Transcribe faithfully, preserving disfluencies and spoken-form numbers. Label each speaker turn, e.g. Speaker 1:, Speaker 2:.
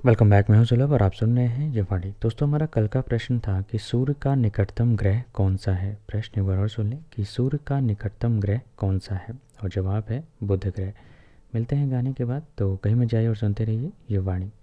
Speaker 1: Welcome back. मैं हूं सुलभ और आप सुन रहे हैं ये वाणी। दोस्तों, हमारा कल का प्रश्न था कि सूर्य का निकटतम ग्रह कौन सा है। प्रश्न एक बार और सुन लें कि सूर्य का निकटतम ग्रह कौन सा है, और जवाब है बुध ग्रह। मिलते हैं गाने के बाद, तो कहीं मत जाइए और सुनते रहिए ये वाणी।